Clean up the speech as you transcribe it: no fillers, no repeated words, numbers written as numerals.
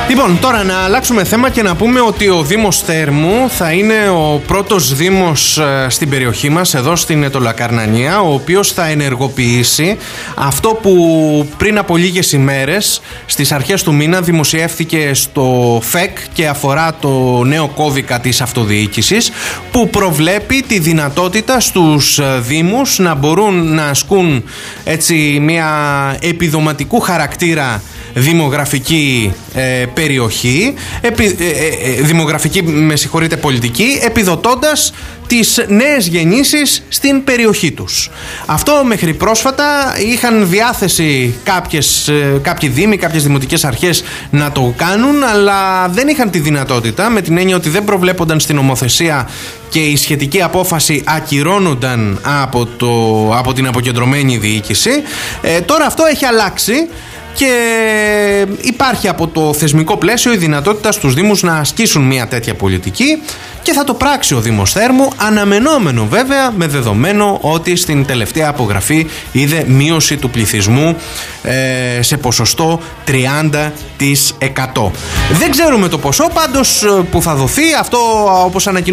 Λοιπόν, τώρα να αλλάξουμε θέμα και να πούμε ότι ο Δήμος Θέρμου θα είναι ο πρώτος δήμος στην περιοχή μας, εδώ στην Αιτωλακαρνανία, ο οποίος θα ενεργοποιήσει αυτό που πριν από λίγες ημέρες, στις αρχές του μήνα, δημοσιεύθηκε στο ΦΕΚ και αφορά το νέο κώδικα της αυτοδιοίκησης, που προβλέπει τη δυνατότητα στους δήμους να μπορούν να ασκούν έτσι μια επιδοματικού χαρακτήρα δημογραφική περιοχή, δημογραφική, πολιτική, επιδοτώντας τις νέες γεννήσεις στην περιοχή τους. Αυτό μέχρι πρόσφατα είχαν διάθεση κάποιοι δήμοι, κάποιες δημοτικές αρχές να το κάνουν, αλλά δεν είχαν τη δυνατότητα, με την έννοια ότι δεν προβλέπονταν στην νομοθεσία και η σχετική απόφαση ακυρώνονταν από την αποκεντρωμένη διοίκηση. Τώρα αυτό έχει αλλάξει και υπάρχει από το θεσμικό πλαίσιο η δυνατότητα στους Δήμους να ασκήσουν μια τέτοια πολιτική και θα το πράξει ο Δήμος Θέρμου, αναμενόμενο βέβαια, με δεδομένο ότι στην τελευταία απογραφή είδε μείωση του πληθυσμού σε ποσοστό 30%. Δεν ξέρουμε το ποσό πάντως που θα δοθεί, αυτό όπως ανακοινώθηκε